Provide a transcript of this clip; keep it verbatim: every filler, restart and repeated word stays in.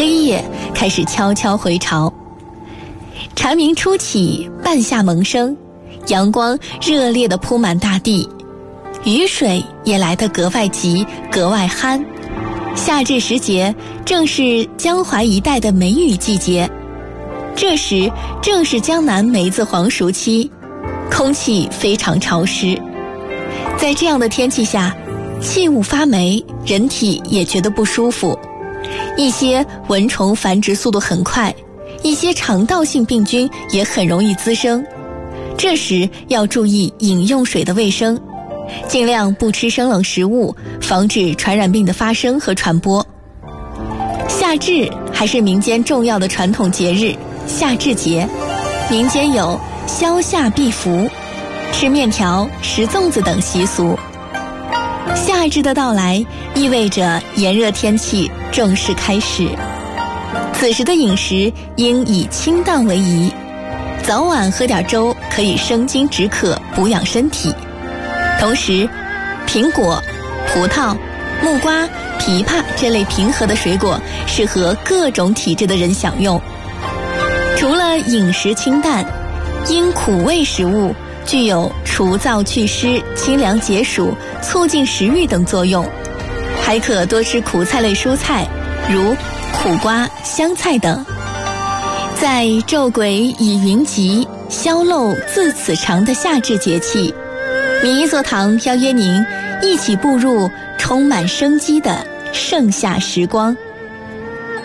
黑夜开始悄悄回潮。蝉鸣初起，半夏萌生，阳光热烈地铺满大地，雨水也来得格外急，格外憨。夏至时节，正是江淮一带的梅雨季节，这时正是江南梅子黄熟期，空气非常潮湿。在这样的天气下，气雾发霉，人体也觉得不舒服，一些蚊虫繁殖速度很快，一些肠道性病菌也很容易滋生。这时要注意饮用水的卫生，尽量不吃生冷食物，防止传染病的发生和传播。夏至还是民间重要的传统节日，夏至节，民间有消夏避伏、吃面条、食粽子等习俗。夏至的到来意味着炎热天气正式开始，此时的饮食应以清淡为宜，早晚喝点粥可以生津止渴，补养身体。同时，苹果、葡萄、木瓜、枇杷这类平和的水果适合各种体质的人享用。除了饮食清淡，因苦味食物具有除燥祛湿、清凉解暑、促进食欲等作用，还可多吃苦菜类蔬菜，如苦瓜、香菜等。在昼鬼已云集，宵漏自此长的夏至节气，米一座堂邀约您一起步入充满生机的盛夏时光。